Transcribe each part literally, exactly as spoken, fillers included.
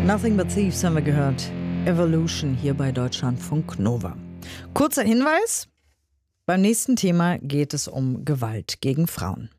Nothing But Thieves haben wir gehört. Evolution hier bei Deutschlandfunk Nova. Kurzer Hinweis: Beim nächsten Thema geht es um Gewalt gegen Frauen.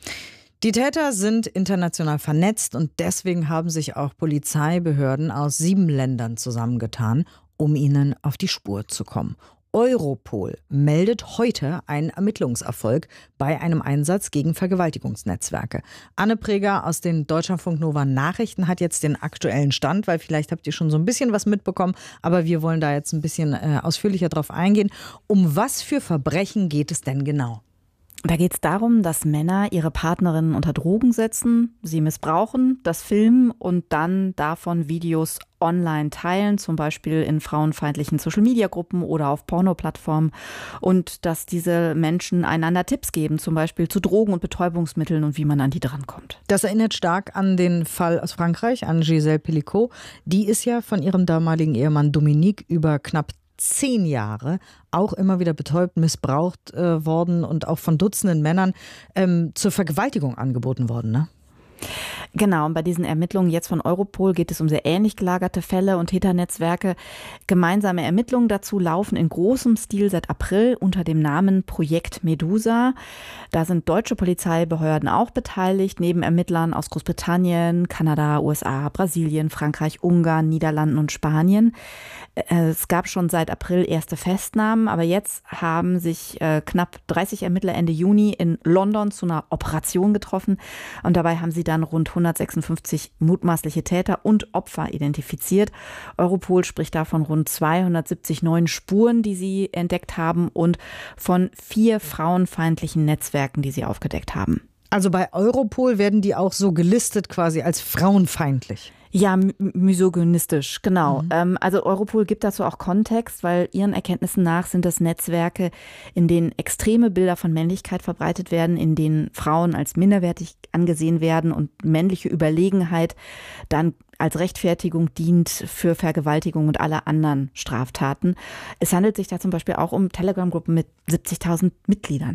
Die Täter sind international vernetzt und deswegen haben sich auch Polizeibehörden aus sieben Ländern zusammengetan, um ihnen auf die Spur zu kommen. Europol meldet heute einen Ermittlungserfolg bei einem Einsatz gegen Vergewaltigungsnetzwerke. Anne Preger aus den Deutschlandfunk Nova Nachrichten hat jetzt den aktuellen Stand, weil vielleicht habt ihr schon so ein bisschen was mitbekommen, aber wir wollen da jetzt ein bisschen äh, ausführlicher drauf eingehen. Um was für Verbrechen geht es denn genau? Da geht es darum, dass Männer ihre Partnerinnen unter Drogen setzen, sie missbrauchen, das filmen und dann davon Videos online teilen, zum Beispiel in frauenfeindlichen Social-Media-Gruppen oder auf Porno-Plattformen, und dass diese Menschen einander Tipps geben, zum Beispiel zu Drogen und Betäubungsmitteln und wie man an die drankommt. Das erinnert stark an den Fall aus Frankreich, an Gisèle Pelicot. Die ist ja von ihrem damaligen Ehemann Dominique über knapp zehn Jahre auch immer wieder betäubt, missbraucht äh, worden und auch von Dutzenden Männern ähm, zur Vergewaltigung angeboten worden, ne? Genau, und bei diesen Ermittlungen jetzt von Europol geht es um sehr ähnlich gelagerte Fälle und Täternetzwerke. Gemeinsame Ermittlungen dazu laufen in großem Stil seit April unter dem Namen Projekt Medusa. Da sind deutsche Polizeibehörden auch beteiligt, neben Ermittlern aus Großbritannien, Kanada, U S A, Brasilien, Frankreich, Ungarn, Niederlanden und Spanien. Es gab schon seit April erste Festnahmen, aber jetzt haben sich äh, knapp dreißig Ermittler Ende Juni in London zu einer Operation getroffen und dabei haben sie dann rund hundertsechsundfünfzig mutmaßliche Täter und Opfer identifiziert. Europol spricht da von rund zweihundertsiebzig neuen Spuren, die sie entdeckt haben, und von vier frauenfeindlichen Netzwerken, die sie aufgedeckt haben. Also bei Europol werden die auch so gelistet quasi als frauenfeindlich? Ja, misogynistisch, genau. Mhm. Ähm, also Europol gibt dazu auch Kontext, weil ihren Erkenntnissen nach sind das Netzwerke, in denen extreme Bilder von Männlichkeit verbreitet werden, in denen Frauen als minderwertig angesehen werden und männliche Überlegenheit dann als Rechtfertigung dient für Vergewaltigung und alle anderen Straftaten. Es handelt sich da zum Beispiel auch um Telegram-Gruppen mit siebzigtausend Mitgliedern.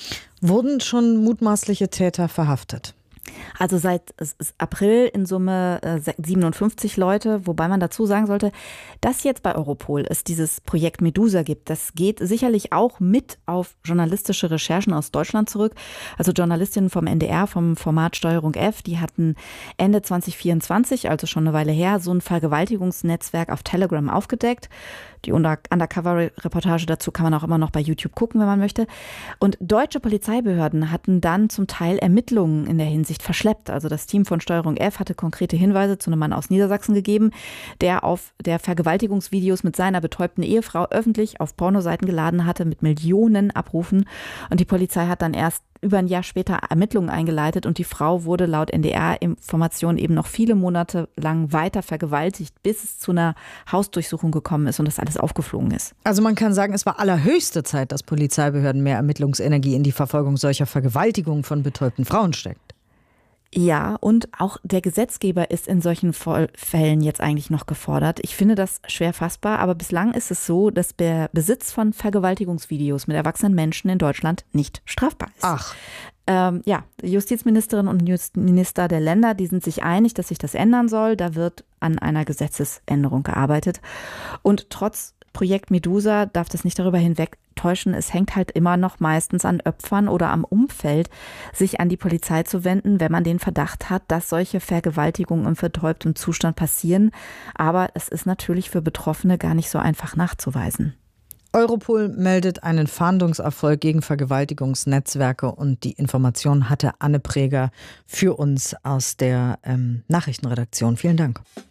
Wurden schon mutmaßliche Täter verhaftet? Also seit April in Summe siebenundfünfzig Leute, wobei man dazu sagen sollte, dass jetzt bei Europol es dieses Projekt Medusa gibt. Das geht sicherlich auch mit auf journalistische Recherchen aus Deutschland zurück. Also Journalistinnen vom N D R, vom Format Steuerung F, die hatten Ende zwanzig vierundzwanzig, also schon eine Weile her, so ein Vergewaltigungsnetzwerk auf Telegram aufgedeckt. Die Undercover-Reportage dazu kann man auch immer noch bei YouTube gucken, wenn man möchte. Und deutsche Polizeibehörden hatten dann zum Teil Ermittlungen in der Hinsicht verschleppt. Also das Team von Steuerung F hatte konkrete Hinweise zu einem Mann aus Niedersachsen gegeben, der auf der Vergewaltigungsvideos mit seiner betäubten Ehefrau öffentlich auf Pornoseiten geladen hatte mit Millionen Abrufen. Und die Polizei hat dann erst über ein Jahr später Ermittlungen eingeleitet und die Frau wurde laut N D R-Informationen eben noch viele Monate lang weiter vergewaltigt, bis es zu einer Hausdurchsuchung gekommen ist und das alles aufgeflogen ist. Also man kann sagen, es war allerhöchste Zeit, dass Polizeibehörden mehr Ermittlungsenergie in die Verfolgung solcher Vergewaltigungen von betäubten Frauen steckt. Ja, und auch der Gesetzgeber ist in solchen Fällen jetzt eigentlich noch gefordert. Ich finde das schwer fassbar, aber bislang ist es so, dass der Besitz von Vergewaltigungsvideos mit erwachsenen Menschen in Deutschland nicht strafbar ist. Ach. Ähm, ja, Justizministerinnen und Justizminister der Länder, die sind sich einig, dass sich das ändern soll. Da wird an einer Gesetzesänderung gearbeitet. Und trotz Projekt Medusa darf das nicht darüber hinwegtäuschen. Es hängt halt immer noch meistens an Opfern oder am Umfeld, sich an die Polizei zu wenden, wenn man den Verdacht hat, dass solche Vergewaltigungen im betäubtem Zustand passieren. Aber es ist natürlich für Betroffene gar nicht so einfach nachzuweisen. Europol meldet einen Fahndungserfolg gegen Vergewaltigungsnetzwerke und die Information hatte Anne Preger für uns aus der ähm, Nachrichtenredaktion. Vielen Dank.